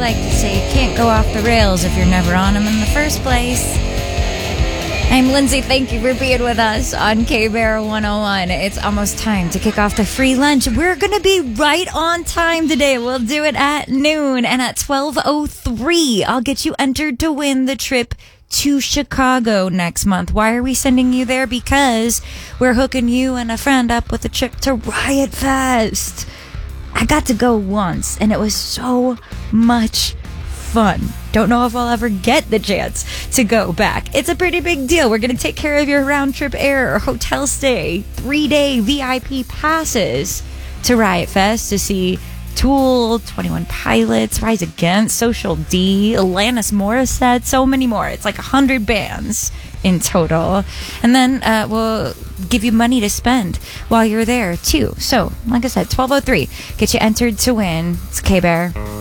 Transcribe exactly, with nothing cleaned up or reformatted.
like to say, you can't go off the rails if you're never on them in the first place. I'm Lindsay. Thank you for being with us on K-Bear one oh one. It's almost time to kick off the free lunch. We're going to be right on time today. We'll do it at noon, and at twelve oh three, I'll get you entered to win the trip to Chicago next month. Why are we sending you there? Because we're hooking you and a friend up with a trip to Riot Fest. I got to go once, and it was so much fun. Don't know if I'll ever get the chance to go back. It's a pretty big deal. We're going to take care of your round-trip air or hotel stay, three-day V I P passes to Riot Fest to see Tool, twenty-one Pilots, Rise Against, Social D, Alanis Morissette, so many more. It's like one hundred bands in total. And then uh, we'll give you money to spend while you're there, too. So, like I said, twelve oh three. Get you entered to win. It's K-Bear.